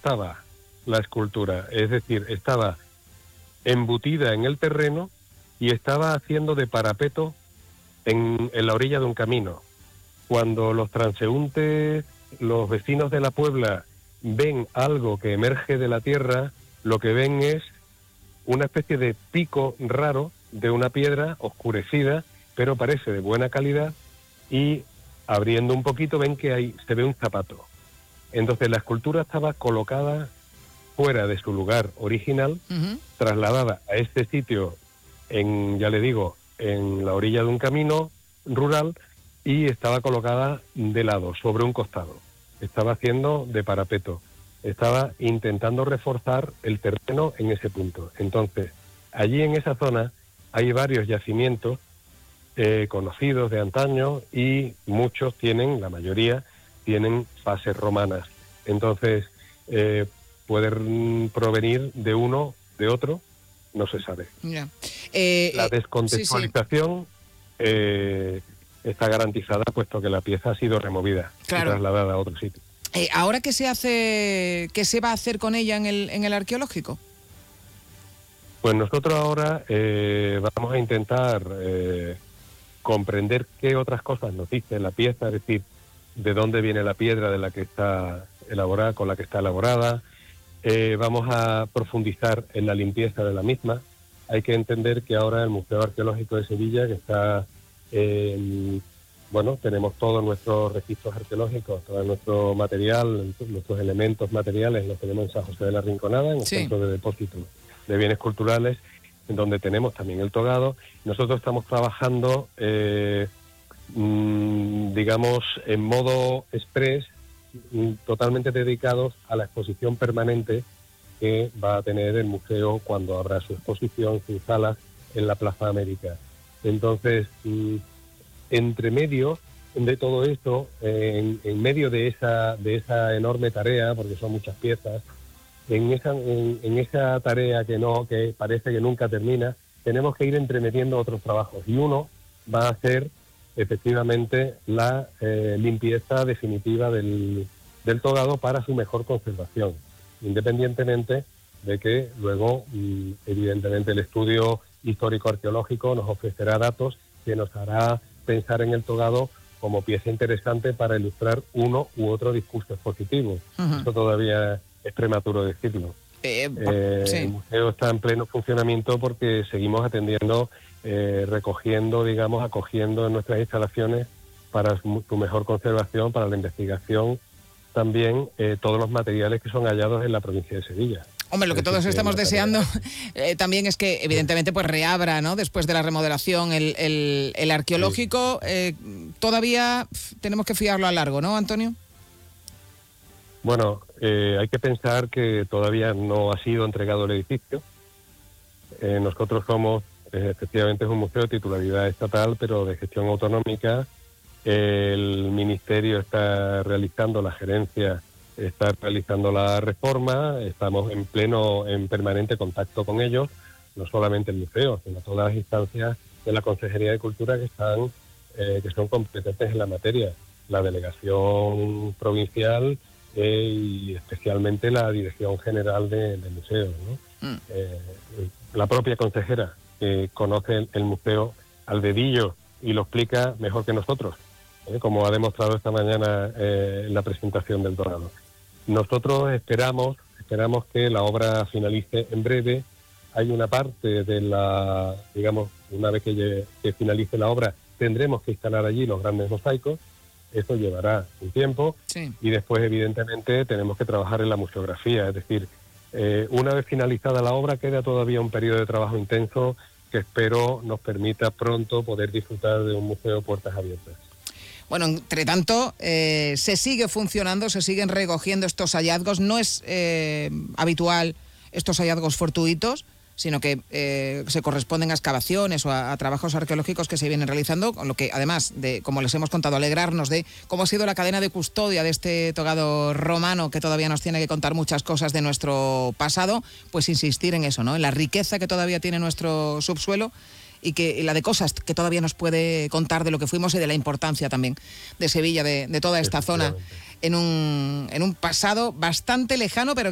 estaba la escultura, es decir, estaba embutida en el terreno y estaba haciendo de parapeto en la orilla de un camino. Cuando los transeúntes, los vecinos de la Puebla, ven algo que emerge de la tierra, lo que ven es una especie de pico raro de una piedra oscurecida, pero parece de buena calidad, y abriendo un poquito ven que ahí se ve un zapato. Entonces la escultura estaba colocada fuera de su lugar original, trasladada a este sitio ya le digo, en la orilla de un camino rural, y estaba colocada de lado, sobre un costado. Estaba haciendo de parapeto. Estaba intentando reforzar el terreno en ese punto. Entonces, allí en esa zona hay varios yacimientos conocidos de antaño, y muchos la mayoría tienen fases romanas. Entonces, pueden provenir de uno, de otro, no se sabe. Yeah. La descontextualización está garantizada, puesto que la pieza ha sido removida, claro, y trasladada a otro sitio. ¿Ahora qué se va a hacer con ella en el arqueológico? Pues nosotros ahora vamos a intentar comprender qué otras cosas nos dice la pieza, es decir, de dónde viene la piedra de la que está elaborada, con la que está elaborada. Vamos a profundizar en la limpieza de la misma. Hay que entender que ahora el Museo Arqueológico de Sevilla, que está, tenemos todos nuestros registros arqueológicos, todo nuestro material, nuestros elementos materiales los tenemos en San José de la Rinconada, en el Centro de Depósito de Bienes Culturales, en donde tenemos también el togado. Nosotros estamos trabajando, digamos, en modo express, totalmente dedicados a la exposición permanente que va a tener el museo cuando abra su exposición, sus salas en la Plaza América. Entonces, entre medio de todo esto, en medio de esa enorme tarea, porque son muchas piezas, en esa tarea que parece que nunca termina, tenemos que ir entremetiendo otros trabajos, y uno va a ser efectivamente la limpieza definitiva del togado para su mejor conservación, independientemente de que luego, evidentemente, el estudio histórico-arqueológico nos ofrecerá datos que nos hará pensar en el togado como pieza interesante para ilustrar uno u otro discurso expositivo. Eso todavía es prematuro decirlo. El museo está en pleno funcionamiento porque seguimos atendiendo, recogiendo, digamos, acogiendo en nuestras instalaciones para su mejor conservación, para la investigación, también todos los materiales que son hallados en la provincia de Sevilla. Hombre, lo que todos estamos deseando también es que, evidentemente, pues reabra, ¿no?, después de la remodelación, el arqueológico. Todavía tenemos que fiarlo a largo, ¿no, Antonio? Bueno, hay que pensar que todavía no ha sido entregado el edificio. Nosotros somos, efectivamente, es un museo de titularidad estatal, pero de gestión autonómica. El Ministerio está realizando, la gerencia está realizando la reforma. Estamos en permanente contacto con ellos, no solamente el museo, sino todas las instancias de la Consejería de Cultura que son competentes en la materia, la delegación provincial y especialmente la Dirección General de Museos, ¿no? La propia consejera, que conoce el museo al dedillo y lo explica mejor que nosotros, como ha demostrado esta mañana en la presentación del togado. Nosotros esperamos que la obra finalice en breve. Hay una parte de digamos, una vez que finalice la obra, tendremos que instalar allí los grandes mosaicos. Eso llevará un tiempo, y después, evidentemente, tenemos que trabajar en la museografía. Es decir, una vez finalizada la obra, queda todavía un periodo de trabajo intenso que espero nos permita pronto poder disfrutar de un museo puertas abiertas. Bueno, entre tanto, se sigue funcionando, se siguen recogiendo estos hallazgos. No es habitual estos hallazgos fortuitos, sino que se corresponden a excavaciones o a trabajos arqueológicos que se vienen realizando, con lo que, además de, como les hemos contado, alegrarnos de cómo ha sido la cadena de custodia de este togado romano, que todavía nos tiene que contar muchas cosas de nuestro pasado, pues insistir en eso, ¿no?, en la riqueza que todavía tiene nuestro subsuelo, y la de cosas que todavía nos puede contar de lo que fuimos y de la importancia también de Sevilla, de toda esta zona, en un pasado bastante lejano, pero